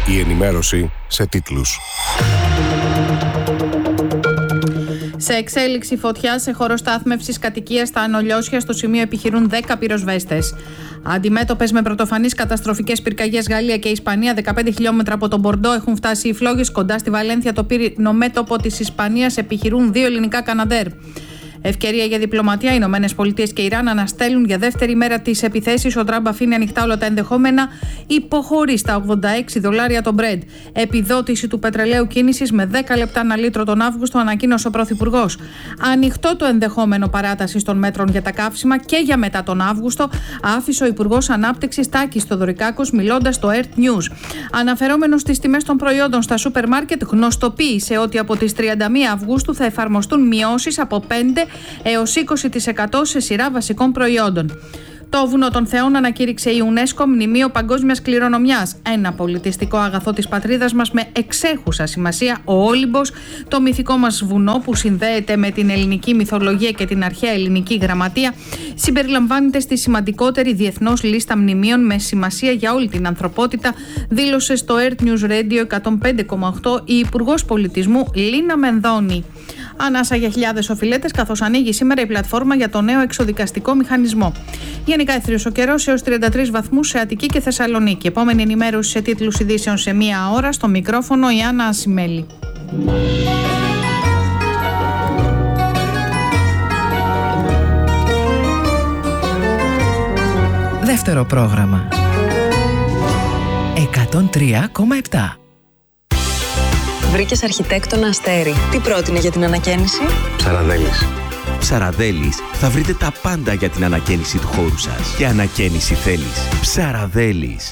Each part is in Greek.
Η ενημέρωση σε τίτλους. Σε εξέλιξη φωτιά σε χώρο στάθμευσης κατοικίας στα Ανολιώσια, στο σημείο επιχειρούν 10 πυροσβέστες. Αντιμέτωπες με πρωτοφανείς καταστροφικές πυρκαγιές Γαλλία και Ισπανία, 15 χιλιόμετρα από τον Μπορντό έχουν φτάσει οι φλόγες. Κοντά στη Βαλένθια, το πύρινο μέτωπο της Ισπανίας, επιχειρούν 2 ελληνικά Καναντέρ. Ευκαιρία για διπλωματία. Οι ΗΠΑ και Ιράν αναστέλουν για δεύτερη μέρα τις επιθέσεις. Ο Τραμπ αφήνει ανοιχτά όλα τα ενδεχόμενα. Υποχωρεί στα $86 το Brent. Επιδότηση του πετρελαίου κίνησης με 10 λεπτά ανά λίτρο τον Αύγουστο, ανακοίνωσε ο Πρωθυπουργός. Ανοιχτό το ενδεχόμενο παράτασης των μέτρων για τα καύσιμα και για μετά τον Αύγουστο, άφησε ο Υπουργός Ανάπτυξης Τάκης Θοδωρικάκος, μιλώντας στο Earth News. Αναφερόμενος στις τιμές των προϊόντων στα σούπερ μάρκετ, γνωστοποίησε ότι από τις 31 Αυγούστου θα εφαρμοστούν μειώσεις από 5 έως 20% σε σειρά βασικών προϊόντων. Το Βουνό των Θεών ανακήρυξε η UNESCO μνημείο παγκόσμιας κληρονομιάς. Ένα πολιτιστικό αγαθό της πατρίδας μας με εξέχουσα σημασία, ο Όλυμπος, το μυθικό μας βουνό που συνδέεται με την ελληνική μυθολογία και την αρχαία ελληνική γραμματεία, συμπεριλαμβάνεται στη σημαντικότερη διεθνώς λίστα μνημείων με σημασία για όλη την ανθρωπότητα, δήλωσε στο Earth News Radio 105,8 η Υπουργός Πολιτισμού Λίνα Μενδώνη. Ανάσα για χιλιάδες οφειλέτες, καθώς ανοίγει σήμερα η πλατφόρμα για το νέο εξοδικαστικό μηχανισμό. Γενικά αιθρίος ο καιρός έως 33 βαθμούς σε Αττική και Θεσσαλονίκη. Επόμενη ενημέρωση σε τίτλους ειδήσεων σε 1 ώρα. Στο μικρόφωνο η Άννα Ασημέλη. Δεύτερο πρόγραμμα. 103,7. Βρήκες αρχιτέκτονα Αστέρι. Τι πρότεινε για την ανακαίνιση? Ψαραδέλης. Ψαραδέλης, θα βρείτε τα πάντα για την ανακαίνιση του χώρου σας. Και ανακαίνιση θέλεις. Ψαραδέλης.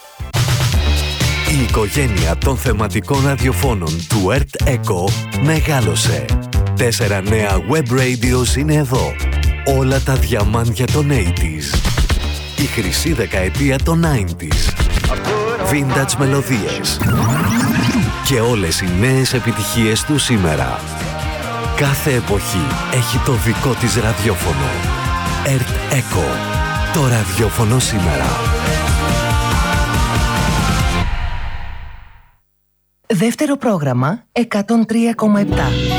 Η οικογένεια των θεματικών ραδιοφώνων του Earth Echo μεγάλωσε. 4 νέα web radios είναι εδώ. Όλα τα διαμάντια των 80s. Η χρυσή δεκαετία των 90s. Vintage μελωδίες. Και όλες οι νέες επιτυχίες του σήμερα. Κάθε εποχή έχει το δικό της ραδιόφωνο. Earth Echo. Το ραδιόφωνο σήμερα. Δεύτερο πρόγραμμα 103,7.